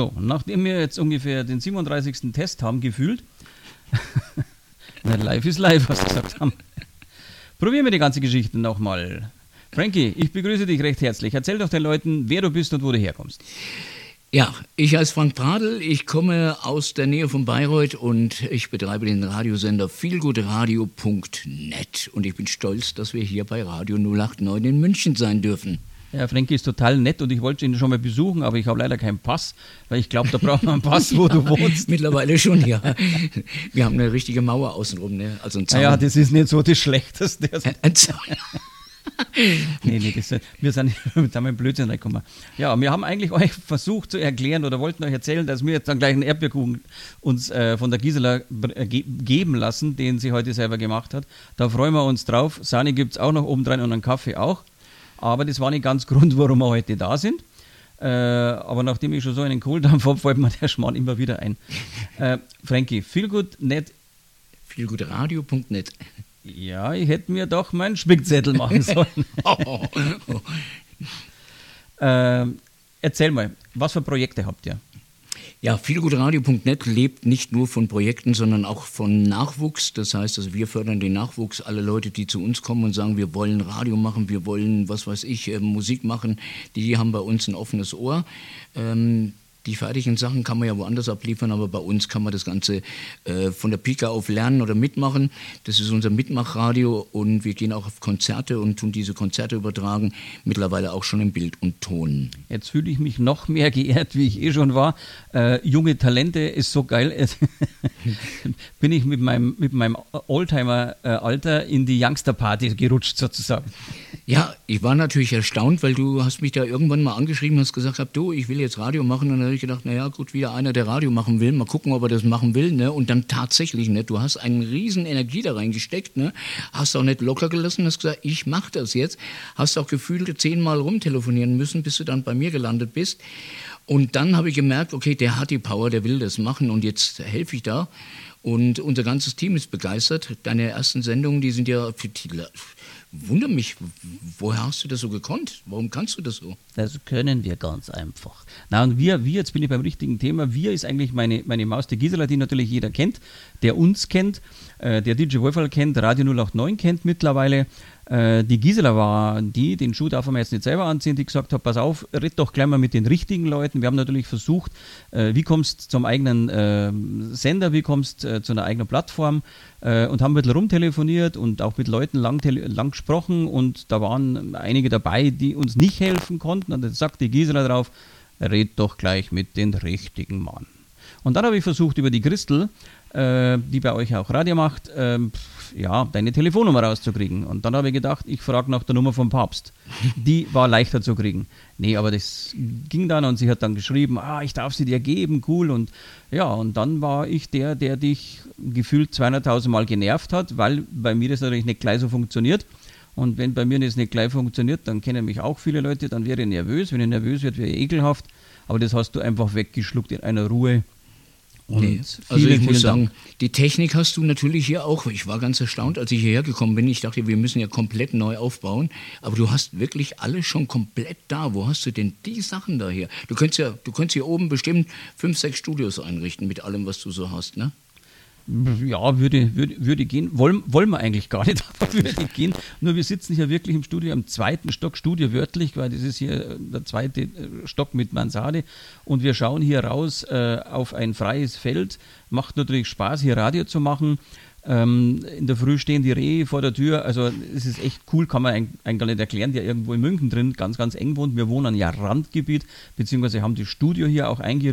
So, nachdem wir jetzt ungefähr den 37. Test haben, gefühlt, live ist live, was wir gesagt haben, probieren wir die ganze Geschichte nochmal. Frankie, ich begrüße dich recht herzlich. Erzähl doch den Leuten, wer du bist und wo du herkommst. Ja, ich heiße Frank Pradl, ich komme aus der Nähe von Bayreuth und ich betreibe den Radiosender feelgoodradio.net und ich bin stolz, dass wir hier bei Radio 089 in München sein dürfen. Ja, Frankie ist total nett und ich wollte ihn schon mal besuchen, aber ich habe leider keinen Pass, weil ich glaube, da braucht man einen Pass, wo du wohnst. Mittlerweile schon, ja. Wir haben eine richtige Mauer außenrum, ne? Also ein Zaun. Ja, das ist nicht so das Schlechteste. Ein Zaun. Nee, wir sind mit einem Blödsinn reingekommen. Ja, wir haben eigentlich euch versucht zu erklären oder wollten euch erzählen, dass wir jetzt dann gleich einen Erdbeerkuchen uns von der Gisela geben lassen, den sie heute selber gemacht hat. Da freuen wir uns drauf. Sahne gibt es auch noch obendrein und einen Kaffee auch. Aber das war nicht ganz Grund, warum wir heute da sind. Aber nachdem ich schon so einen Kohldampf habe, fällt mir der Schmarrn immer wieder ein. Frankie, feelgood.net. feelgoodradio.net. Ja, ich hätte mir doch meinen Spickzettel machen sollen. Erzähl mal, was für Projekte habt ihr? Ja, feelgoodradio.net lebt nicht nur von Projekten, sondern auch von Nachwuchs. Das heißt, also wir fördern den Nachwuchs, alle Leute, die zu uns kommen und sagen, wir wollen Radio machen, wir wollen, was weiß ich, Musik machen, die haben bei uns ein offenes Ohr. Die fertigen Sachen kann man ja woanders abliefern, aber bei uns kann man das Ganze von der Pike auf lernen oder mitmachen. Das ist unser Mitmachradio und wir gehen auch auf Konzerte und tun diese Konzerte übertragen, mittlerweile auch schon in Bild und Ton. Jetzt fühle ich mich noch mehr geehrt, wie ich schon war. Junge Talente ist so geil. Bin ich mit meinem Oldtimer-Alter in die Youngster-Party gerutscht sozusagen. Ja, ich war natürlich erstaunt, weil du hast mich da irgendwann mal angeschrieben und hast gesagt, du, ich will jetzt Radio machen. Und dann habe ich gedacht, naja, gut, wieder einer, der Radio machen will. Mal gucken, ob er das machen will. Ne? Und dann tatsächlich, ne? Du hast eine riesen Energie da reingesteckt. Ne? Hast auch nicht locker gelassen, hast gesagt, ich mache das jetzt. Hast auch gefühlt 10-mal rumtelefonieren müssen, bis du dann bei mir gelandet bist. Und dann habe ich gemerkt, okay, der hat die Power, der will das machen und jetzt helfe ich da. Und unser ganzes Team ist begeistert. Deine ersten Sendungen, die sind ja für die... Wundere mich, woher hast du das so gekonnt? Warum kannst du das so? Das können wir ganz einfach. Na und wir, jetzt bin ich beim richtigen Thema. Wir ist eigentlich meine Maus, die Gisela, die natürlich jeder kennt, der uns kennt, der DJ Wolferl kennt, Radio 089 kennt mittlerweile. Die Gisela war die, den Schuh darf man jetzt nicht selber anziehen, die gesagt hat, pass auf, red doch gleich mal mit den richtigen Leuten. Wir haben natürlich versucht, wie kommst du zum eigenen Sender, wie kommst du zu einer eigenen Plattform und haben ein bisschen rumtelefoniert und auch mit Leuten lang gesprochen und da waren einige dabei, die uns nicht helfen konnten und dann sagt die Gisela drauf, red doch gleich mit den richtigen Mann. Und dann habe ich versucht, über die Christel, die bei euch auch Radio macht, deine Telefonnummer rauszukriegen. Und dann habe ich gedacht, ich frage nach der Nummer vom Papst. Die war leichter zu kriegen. Nee, aber das ging dann und sie hat dann geschrieben, ich darf sie dir geben, cool. Und ja, und dann war ich der dich gefühlt 200.000 Mal genervt hat, weil bei mir das natürlich nicht gleich so funktioniert. Und wenn bei mir das nicht gleich funktioniert, dann kennen mich auch viele Leute, dann wäre ich nervös. Wenn ich nervös werde, wäre ich ekelhaft. Aber das hast du einfach weggeschluckt in einer Ruhe. Nee. Also ich muss sagen, die Technik hast du natürlich hier auch. Ich war ganz erstaunt, als ich hierher gekommen bin. Ich dachte, wir müssen ja komplett neu aufbauen. Aber du hast wirklich alles schon komplett da. Wo hast du denn die Sachen da her? Du könntest hier oben bestimmt 5, 6 Studios einrichten mit allem, was du so hast, ne? Ja, würde gehen. Wollen wir eigentlich gar nicht, aber würde gehen. Nur wir sitzen hier wirklich im Studio, am 2. Stock, Studio wörtlich, weil das ist hier der 2. Stock mit Mansarde und wir schauen hier raus auf ein freies Feld. Macht natürlich Spaß, hier Radio zu machen. In der Früh stehen die Rehe vor der Tür, also es ist echt cool, kann man eigentlich gar nicht erklären, der irgendwo in München drin ganz, ganz eng wohnt. Wir wohnen ja Randgebiet, beziehungsweise haben das Studio hier auch eingerichtet.